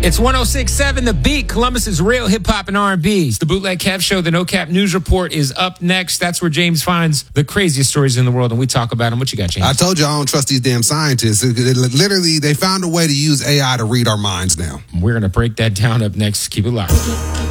It's 106.7 The Beat, Columbus's real hip-hop and R&B. It's the Bootleg Kev Show. The No Cap News Report is up next. That's where James finds the craziest stories in the world, and we talk about them. What you got, James? I told you I don't trust these damn scientists. Literally, they found a way to use AI to read our minds now. We're going to break that down up next. Keep it locked.